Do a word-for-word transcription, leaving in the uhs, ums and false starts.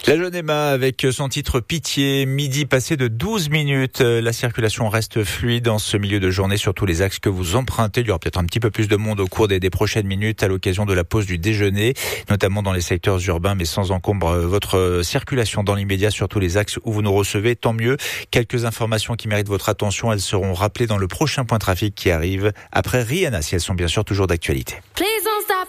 La jeune Emma avec son titre Pitié, midi passé de douze minutes. La circulation reste fluide en ce milieu de journée sur tous les axes que vous empruntez. Il y aura peut-être un petit peu plus de monde au cours des, des prochaines minutes à l'occasion de la pause du déjeuner, notamment dans les secteurs urbains, mais sans encombre votre circulation dans l'immédiat sur tous les axes où vous nous recevez. Tant mieux. Quelques informations qui méritent votre attention. Elles seront rappelées dans le prochain point trafic qui arrive après Rihanna, si elles sont bien sûr toujours d'actualité. Please